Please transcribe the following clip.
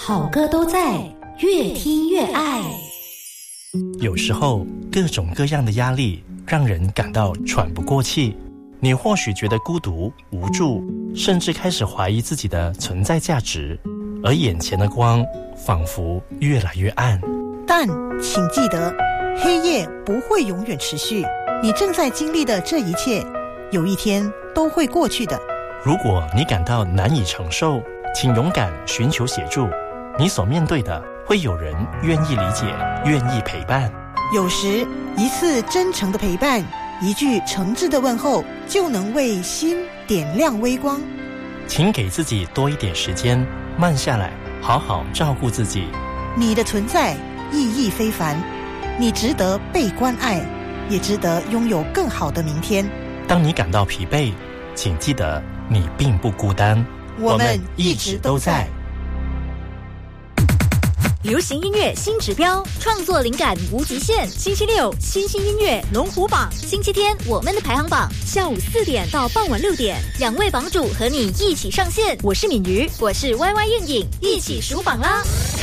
好歌都在，越听越爱。 有时候各种各样的压力让人感到喘不过气，你或许觉得孤独无助，甚至开始怀疑自己的存在价值，而眼前的光仿佛越来越暗。 但请记得，黑夜不会永远持续，你正在经历的这一切有一天都会过去的。 如果你感到难以承受，请勇敢寻求协助，你所面对的会有人愿意理解，愿意陪伴。 有时一次真诚的陪伴，一句诚挚的问候，就能为心点亮微光。 请给自己多一点时间，慢下来，好好照顾自己。 你的存在意义非凡，你值得被关爱，也值得拥有更好的明天。 当你感到疲惫，请记得你并不孤单， 我们一直都在。 流行音乐新指标，创作灵感无极限。星期六新兴音乐龙虎榜，星期天我们的排行榜，下午4点到傍晚6点，2位榜主和你一起上线。我是敏瑜，我是 YY 燕颖，一起数榜啦。